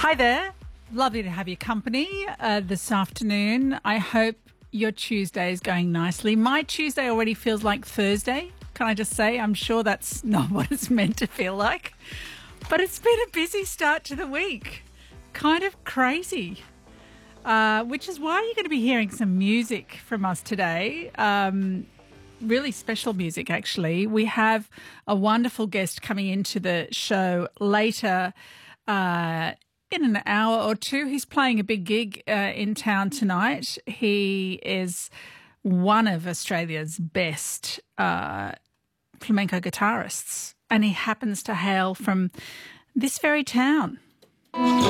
Hi there. Lovely to have your company this afternoon. I hope your Tuesday is going nicely. My Tuesday already feels like Thursday. Can I just say, I'm sure that's not what it's meant to feel like. But it's been a busy start to the week. Kind of crazy. Which is why you're going to be hearing some music from us today. Really special music, actually. We have a wonderful guest coming into the show later in an hour or two. He's playing a big gig in town tonight. He is one of Australia's best flamenco guitarists, and he happens to hail from this very town.